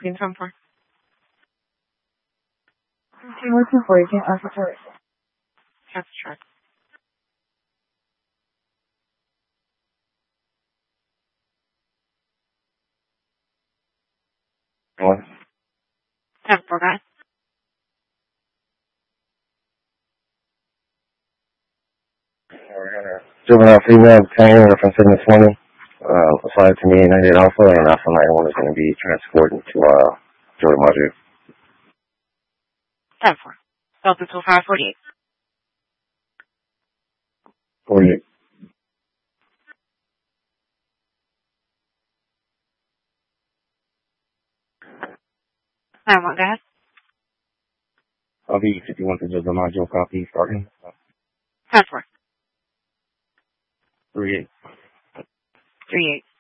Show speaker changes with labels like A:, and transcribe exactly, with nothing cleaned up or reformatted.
A: Green from four.
B: Team two four, you can answer first.
A: That's track.
C: One.
A: Ten four, guys.
C: Juvenile female obtained reference in this morning. Uh, assigned to me and I did Alpha, and Alpha ninety-one is going to be transported to uh, Joey Module.
A: Ten four. Delta two five forty-eight.
C: forty-eight.
A: Nine one, guys.
C: I'll be fifty-one to Joey Module copy starting.
A: Ten four.
C: three eight.
A: Three eight.